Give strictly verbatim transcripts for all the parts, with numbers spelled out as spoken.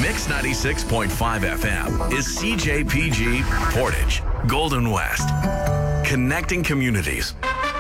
Mix ninety-six point five F M is C J P G Portage, Golden West. Connecting communities.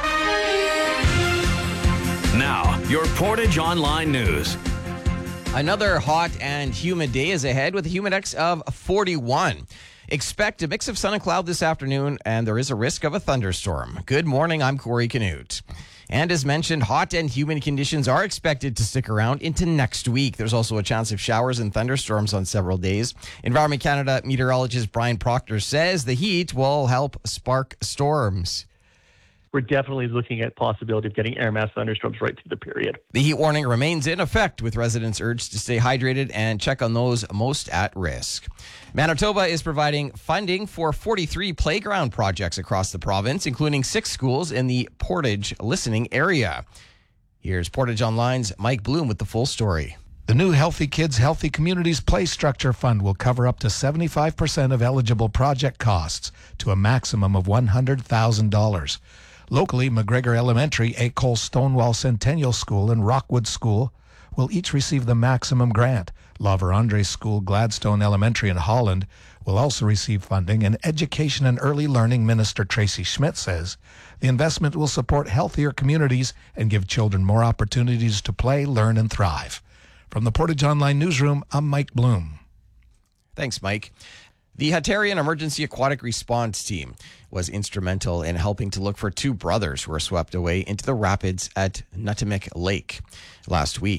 Now, your Portage Online News. Another hot and humid day is ahead with a humidex of forty-one. Expect a mix of sun and cloud this afternoon, and there is a risk of a thunderstorm. Good morning, I'm Corey Canute. And as mentioned, hot and humid conditions are expected to stick around into next week. There's also a chance of showers and thunderstorms on several days. Environment Canada meteorologist Brian Proctor says the heat will help spark storms. We're definitely looking at possibility of getting air mass thunderstorms right through the period. The heat warning remains in effect, with residents urged to stay hydrated and check on those most at risk. Manitoba is providing funding for forty-three playground projects across the province, including six schools in the Portage listening area. Here's Portage Online's Mike Bloom with the full story. The new Healthy Kids, Healthy Communities Play Structure Fund will cover up to seventy-five percent of eligible project costs to a maximum of one hundred thousand dollars. Locally, McGregor Elementary, École Stonewall Centennial School, and Rockwood School will each receive the maximum grant. La Vérendrye School, Gladstone Elementary in Holland will also receive funding, and Education and Early Learning Minister Tracy Schmidt says the investment will support healthier communities and give children more opportunities to play, learn, and thrive. From the Portage Online Newsroom, I'm Mike Bloom. Thanks, Mike. The Hatarian Emergency Aquatic Response Team was instrumental in helping to look for two brothers who were swept away into the rapids at Nutimic Lake last week.